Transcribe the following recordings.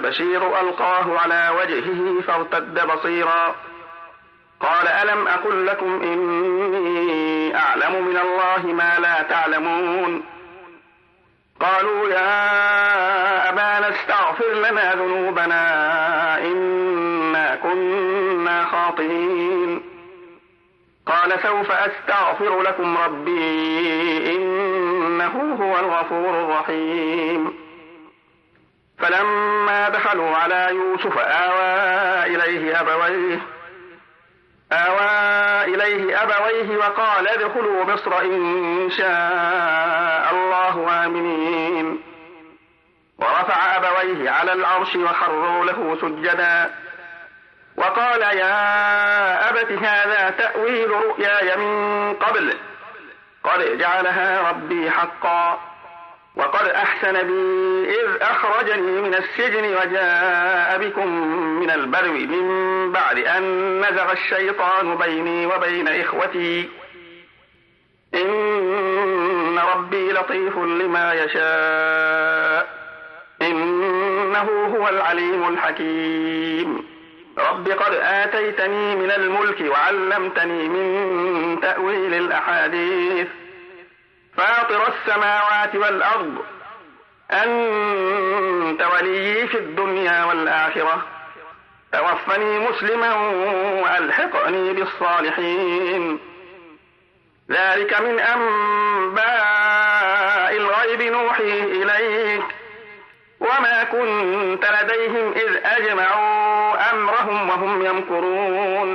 البشير ألقاه على وجهه فارتد بصيرا قال ألم أقل لكم إني أعلم من الله ما لا تعلمون قالوا يا أبانا استغفر لنا ذنوبنا إنا كنا خاطئين قال سوف أستغفر لكم ربي إنه هو الغفور الرحيم فلما دخلوا على يوسف آوى إليه أبويه وقال ادخلوا مصر إن شاء الله آمنين ورفع أبويه على العرش وخروا له سجدا وقال يا أبت هذا تأويل رؤياي من قبل قد جعلها ربي حقا وقد أحسن بي إذ أخرجني من السجن وجاء بكم من البدو من بعد أن نزغ الشيطان بيني وبين إخوتي إن ربي لطيف لما يشاء إنه هو العليم الحكيم رب قد آتيتني من الملك وعلمتني من تأويل الأحاديث فاطر السماوات والأرض أنت وليي في الدنيا والآخرة توفني مسلما وألحقني بالصالحين ذلك من أنباء الغيب نوحيه إليك وما كنت لديهم إذ أجمعوا أمرهم وهم يمكرون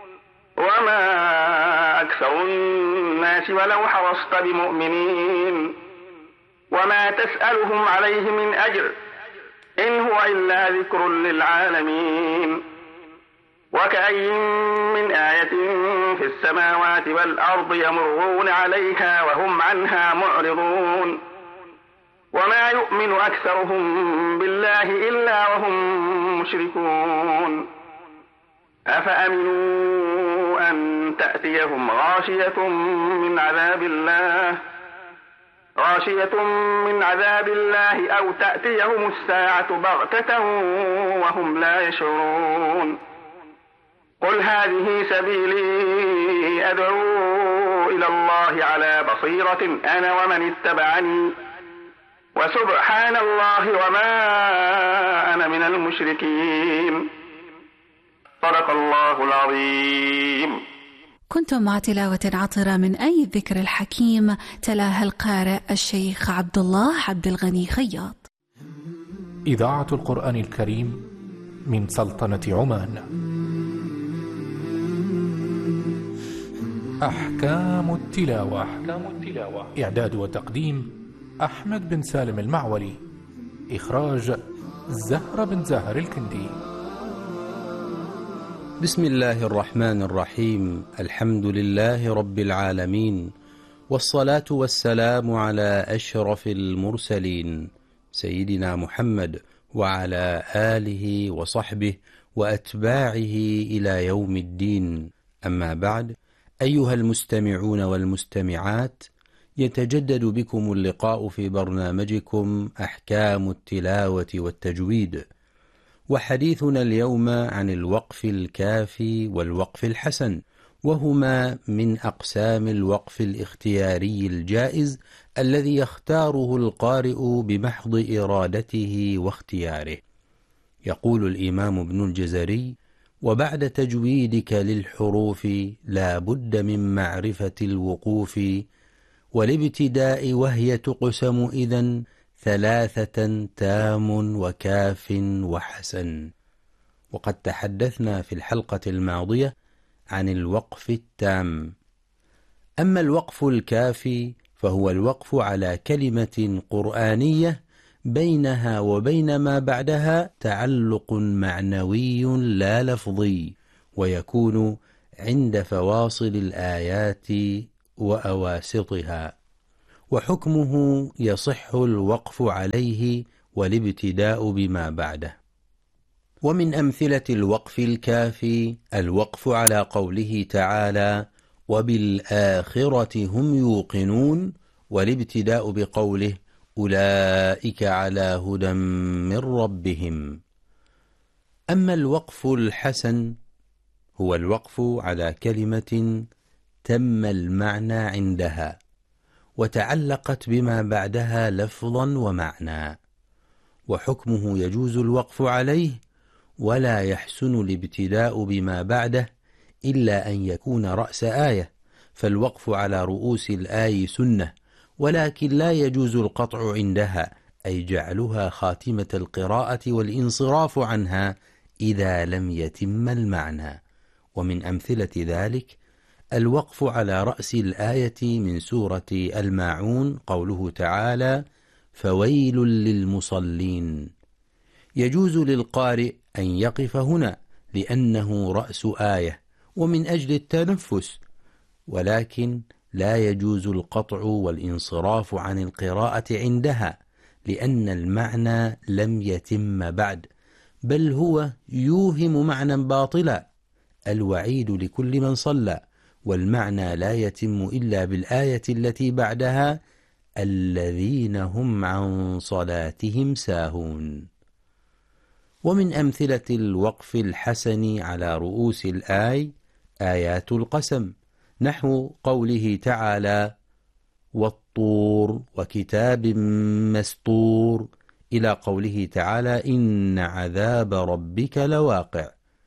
وما أكثر الناس ولو حرصت بمؤمنين وما تسألهم عليه من أجر إن هو إلا ذكر للعالمين وكأي من آية في السماوات والأرض يمرون عليها وهم عنها معرضون وما يؤمن أكثرهم بالله إلا وهم مشركون أفأمنوا أن تأتيهم غاشية من عذاب الله أو تأتيهم الساعة بغتة وهم لا يشعرون قل هذه سبيلي أدعو إلى الله على بصيرة أنا ومن اتبعني وسبحان الله وما أنا من المشركين صدق الله العظيم. كنتم مع تلاوة عطرة من أي الذكر الحكيم تلاها القارئ الشيخ عبد الله عبد الغني خياط. إذاعة القرآن الكريم من سلطنة عمان. أحكام التلاوة. إعداد وتقديم أحمد بن سالم المعولي. إخراج زهرة بن زاهر الكندي. بسم الله الرحمن الرحيم. الحمد لله رب العالمين، والصلاة والسلام على أشرف المرسلين سيدنا محمد وعلى آله وصحبه وأتباعه إلى يوم الدين. أما بعد، أيها المستمعون والمستمعات، يتجدد بكم اللقاء في برنامجكم أحكام التلاوة والتجويد، وحديثنا اليوم عن الوقف الكافي والوقف الحسن، وهما من أقسام الوقف الاختياري الجائز الذي يختاره القارئ بمحض إرادته واختياره. يقول الإمام ابن الجزري: وبعد تجويدك للحروف لا بد من معرفة الوقوف والابتداء، وهي تقسم إذن ثلاثة: تام وكاف وحسن. وقد تحدثنا في الحلقة الماضية عن الوقف التام. أما الوقف الكافي فهو الوقف على كلمة قرآنية بينها وبين ما بعدها تعلق معنوي لا لفظي، ويكون عند فواصل الآيات وأواسطها، وحكمه يصح الوقف عليه والابتداء بما بعده. ومن أمثلة الوقف الكافي الوقف على قوله تعالى: وبالآخرة هم يوقنون، والابتداء بقوله: أولئك على هدى من ربهم. أما الوقف الحسن هو الوقف على كلمة تم المعنى عندها وتعلقت بما بعدها لفظا ومعنى، وحكمه يجوز الوقف عليه ولا يحسن الابتداء بما بعده إلا أن يكون رأس آية، فالوقف على رؤوس الآي سنة، ولكن لا يجوز القطع عندها، أي جعلها خاتمة القراءة والانصراف عنها إذا لم يتم المعنى. ومن أمثلة ذلك الوقف على رأس الآية من سورة الماعون قوله تعالى: فويل للمصلين. يجوز للقارئ أن يقف هنا لأنه رأس آية ومن أجل التنفس، ولكن لا يجوز القطع والانصراف عن القراءة عندها لأن المعنى لم يتم بعد، بل هو يوهم معنى باطلا. الوعيد لكل من صلى، والمعنى لا يتم إلا بالآية التي بعدها: الذين هم عن صلاتهم ساهون. ومن أمثلة الوقف الحسن على رؤوس الآي آيات القسم، نحو قوله تعالى: والطور وكتاب مسطور، إلى قوله تعالى: إن عذاب ربك لواقع.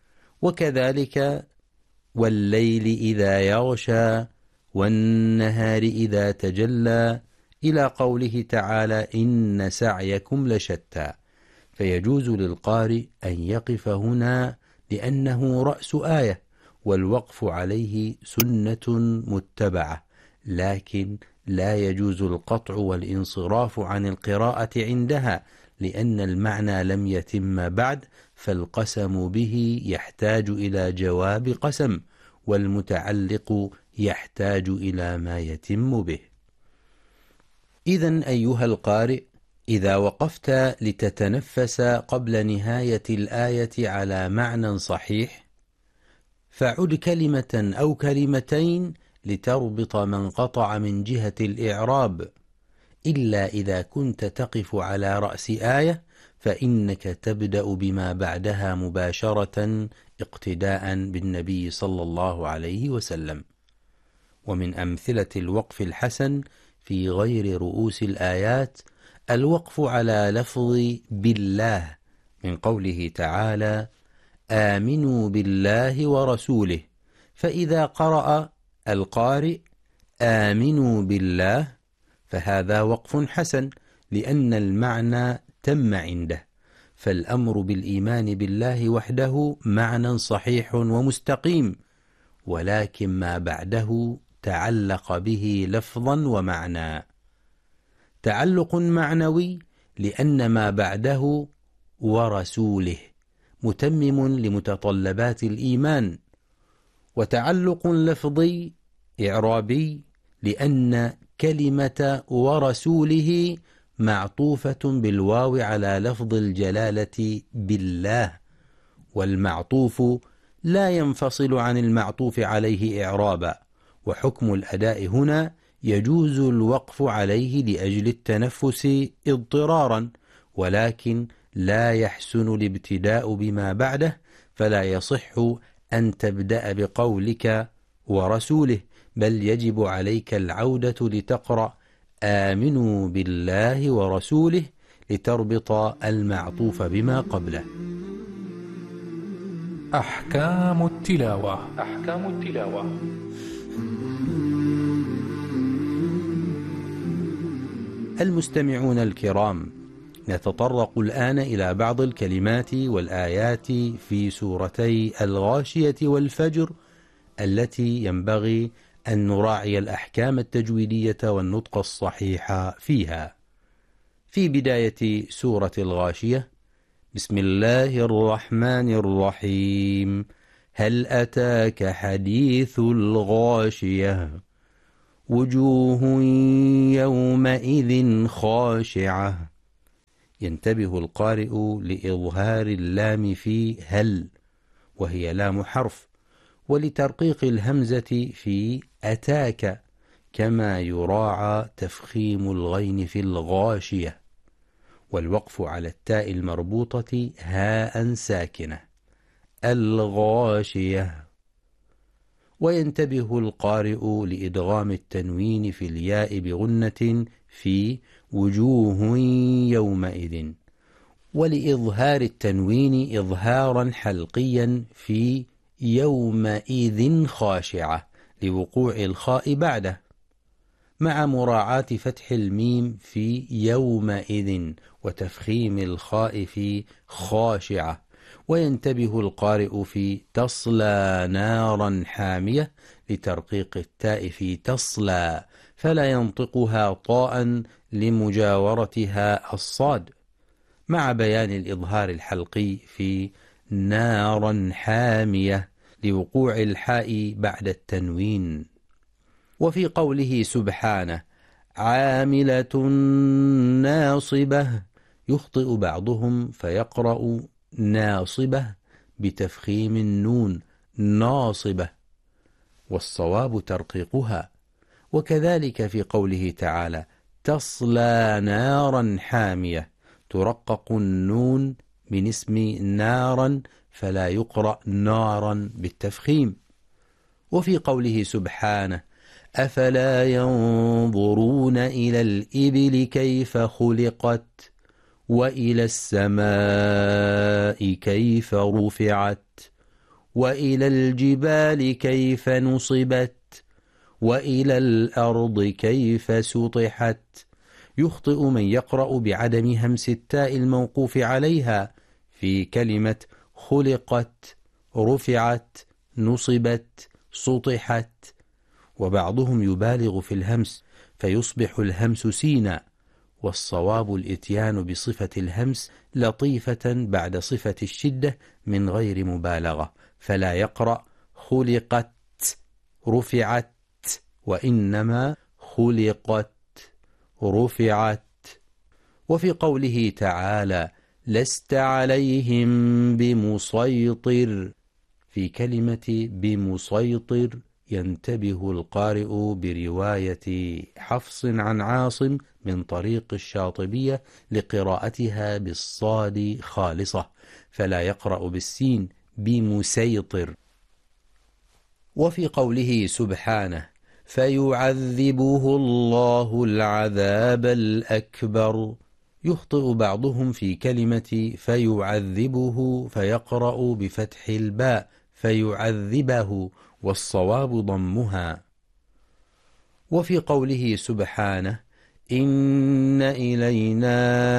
وكذلك والليل إذا يغشى والنهار إذا تجلى، إلى قوله تعالى: إن سعيكم لشتى. فيجوز للقارئ أن يقف هنا لأنه رأس آية، والوقف عليه سنة متبعة، لكن لا يجوز القطع والانصراف عن القراءة عندها لأن المعنى لم يتم بعد، فالقسم به يحتاج إلى جواب قسم، والمتعلق يحتاج إلى ما يتم به. إذن أيها القارئ، إذا وقفت لتتنفس قبل نهاية الآية على معنى صحيح، فعد كلمة أو كلمتين لتربط ما انقطع من جهة الإعراب، إلا إذا كنت تقف على رأس آية فإنك تبدأ بما بعدها مباشرة اقتداء بالنبي صلى الله عليه وسلم. ومن أمثلة الوقف الحسن في غير رؤوس الآيات الوقف على لفظ بالله من قوله تعالى: آمنوا بالله ورسوله، فإذا قرأ القارئ آمنوا بالله فهذا وقف حسن لأن المعنى تم عنده، فالأمر بالإيمان بالله وحده معنى صحيح ومستقيم، ولكن ما بعده تعلق به لفظا ومعنى. تعلق معنوي لأن ما بعده ورسوله متمم لمتطلبات الإيمان، وتعلق لفظي إعرابي لأن كلمة ورسوله معطوفة بالواو على لفظ الجلالة بالله، والمعطوف لا ينفصل عن المعطوف عليه إعرابا، وحكم الأداء هنا يجوز الوقف عليه لأجل التنفس اضطرارا، ولكن لا يحسن الابتداء بما بعده، فلا يصح أن تبدأ بقولك ورسوله، بل يجب عليك العودة لتقرأ آمنوا بالله ورسوله لتربط المعطوف بما قبله. أحكام التلاوة. المستمعون الكرام، نتطرق الآن إلى بعض الكلمات والآيات في سورتي الغاشية والفجر التي ينبغي أن نراعي الأحكام التجويدية والنطق الصحيح فيها. في بداية سورة الغاشية: بسم الله الرحمن الرحيم، هل أتاك حديث الغاشية، وجوه يومئذ خاشعة. ينتبه القارئ لإظهار اللام في هل، وهي لام حرف، ولترقيق الهمزة في أتاك، كما يراعى تفخيم الغين في الغاشية. والوقف على التاء المربوطة هاء ساكنة. الغاشية. وينتبه القارئ لإدغام التنوين في الياء بغنة في وجوه يومئذ، ولإظهار التنوين إظهارا حلقيا في يومئذ خاشعة لوقوع الخاء بعده، مع مراعاة فتح الميم في يومئذ وتفخيم الخاء في خاشعة. وينتبه القارئ في تصلى نارا حامية لترقيق التاء في تصلى، فلا ينطقها طاء لمجاورتها الصاد، مع بيان الإظهار الحلقي في نارا حامية لوقوع الحاء بعد التنوين. وفي قوله سبحانه عاملة ناصبة يخطئ بعضهم فيقرأ ناصبة بتفخيم النون ناصبة، والصواب ترقيقها. وكذلك في قوله تعالى تصلى نارا حامية ترقق النون من اسم نارا فلا يقرأ نارا بالتفخيم. وفي قوله سبحانه أفلا ينظرون إلى الإبل كيف خلقت وإلى السماء كيف رفعت وإلى الجبال كيف نصبت وإلى الأرض كيف سطحت، يخطئ من يقرأ بعدم همس التاء الموقوف عليها في كلمة خلقت رفعت نصبت سطحت، وبعضهم يبالغ في الهمس فيصبح الهمس سينا، والصواب الإتيان بصفة الهمس لطيفة بعد صفة الشدة من غير مبالغة، فلا يقرأ خلقت رفعت وإنما خلقت رفعت. وفي قوله تعالى لست عليهم بمسيطر في كلمة بمسيطر ينتبه القارئ برواية حفص عن عاصم من طريق الشاطبية لقراءتها بالصاد خالصة، فلا يقرأ بالسين بمسيطر. وفي قوله سبحانه فيعذبه الله العذاب الأكبر يخطئ بعضهم في كلمة فيعذبه فيقرأ بفتح الباء فيعذبه، والصواب ضمها. وفي قوله سبحانه إن إلينا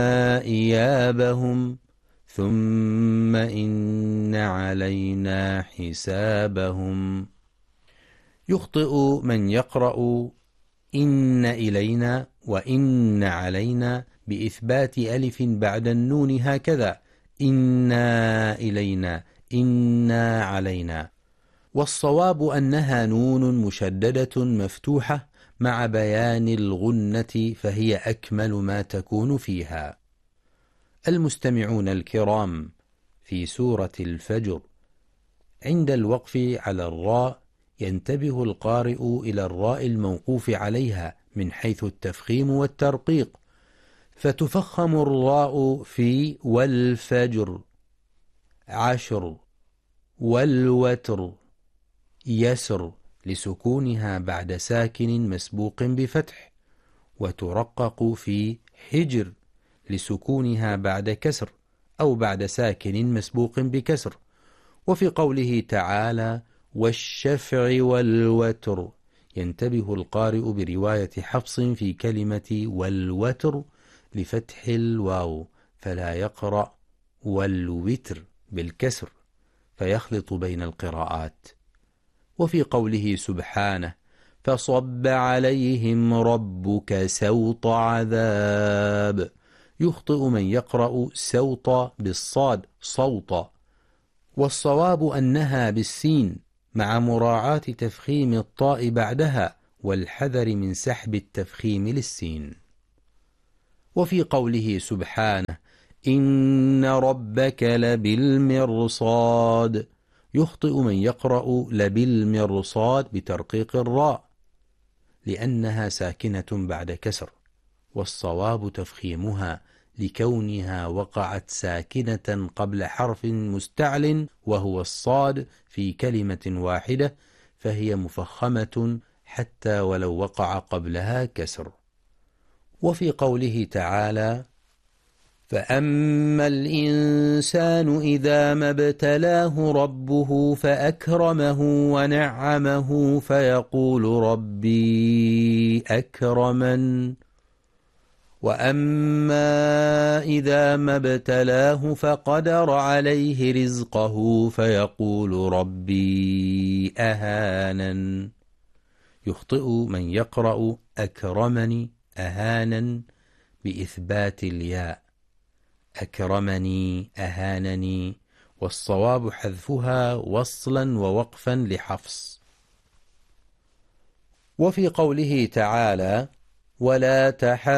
إيابهم ثم إن علينا حسابهم، يخطئ من يقرأ إن إلينا وإن علينا بإثبات ألف بعد النون هكذا إنا إلينا إنا علينا، والصواب أنها نون مشددة مفتوحة مع بيان الغنة فهي أكمل ما تكون فيها. المستمعون الكرام، في سورة الفجر عند الوقف على الراء ينتبه القارئ إلى الراء الموقوف عليها من حيث التفخيم والترقيق، فتفخم الراء في والفجر عشر والوتر يسر لسكونها بعد ساكن مسبوق بفتح، وترقق في حجر لسكونها بعد كسر أو بعد ساكن مسبوق بكسر. وفي قوله تعالى والشفع والوتر ينتبه القارئ برواية حفص في كلمة والوتر لفتح الواو فلا يقرأ والوتر بالكسر فيخلط بين القراءات. وفي قوله سبحانه فصب عليهم ربك سوط عذاب يخطئ من يقرأ سوط بالصاد صوت، والصواب أنها بالسين مع مراعاة تفخيم الطاء بعدها والحذر من سحب التفخيم للسين. وفي قوله سبحانه إن ربك لبالمرصاد يخطئ من يقرأ لبالمرصاد بترقيق الراء لأنها ساكنة بعد كسر، والصواب تفخيمها لكونها وقعت ساكنة قبل حرف مستعل وهو الصاد في كلمة واحدة، فهي مفخمة حتى ولو وقع قبلها كسر. وفي قوله تعالى: فأما الإنسان إذا ما ابتلاه ربه فأكرمه ونعمه فيقول ربي أكرمن، وأما إذا ما ابتلاه فقدر عليه رزقه فيقول ربي أهانن. يخطئ من يقرأ أكرمني أهانا بإثبات الياء، أكرمني أهانني، والصواب حذفها وصلا ووقفا لحفص. وفي قوله تعالى: ولا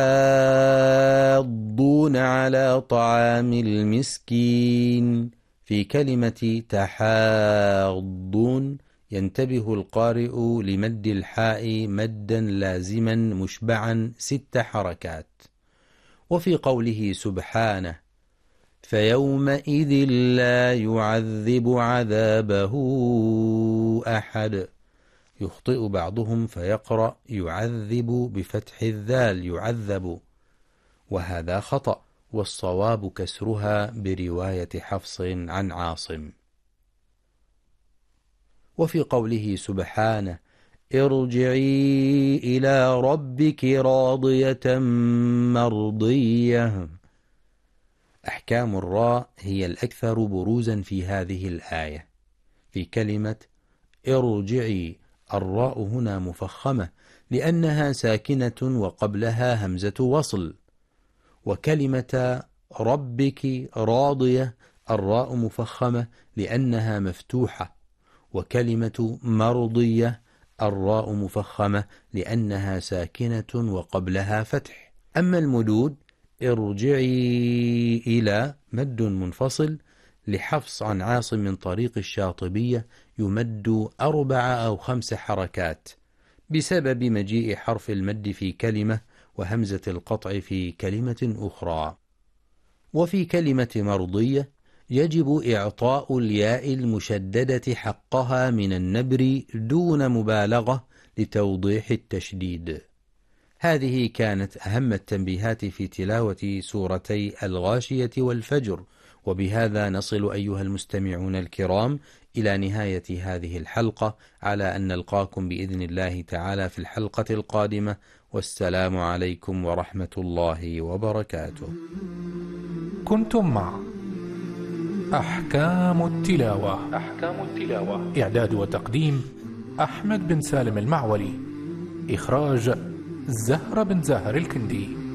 تحاضون على طعام المسكين، في كلمة تحاضون ينتبه القارئ لمد الحاء مدا لازما مشبعا 6 حركات. وفي قوله سبحانه: فيومئذ لا يعذب عذابه أحد، يخطئ بعضهم فيقرأ يعذب بفتح الذال يعذب، وهذا خطأ، والصواب كسرها برواية حفص عن عاصم. وفي قوله سبحانه: ارجعي إلى ربك راضية مرضية، أحكام الراء هي الأكثر بروزا في هذه الآية. في كلمة ارجعي الراء هنا مفخمة لأنها ساكنة وقبلها همزة وصل، وكلمة ربك راضية الراء مفخمة لأنها مفتوحة، وكلمة مرضية الراء مفخمة لأنها ساكنة وقبلها فتح. أما المدود ارجعي إلى مد منفصل لحفص عن عاصم من طريق الشاطبية، يمد 4 أو 5 حركات بسبب مجيء حرف المد في كلمة وهمزة القطع في كلمة أخرى. وفي كلمة مرضية يجب إعطاء الياء المشددة حقها من النبر دون مبالغة لتوضيح التشديد. هذه كانت أهم التنبيهات في تلاوة سورتي الغاشية والفجر، وبهذا نصل أيها المستمعون الكرام إلى نهاية هذه الحلقة، على أن نلقاكم بإذن الله تعالى في الحلقة القادمة، والسلام عليكم ورحمة الله وبركاته. كنتم مع أحكام التلاوة. إعداد وتقديم أحمد بن سالم المعولي، إخراج زهرة بن زاهر الكندي.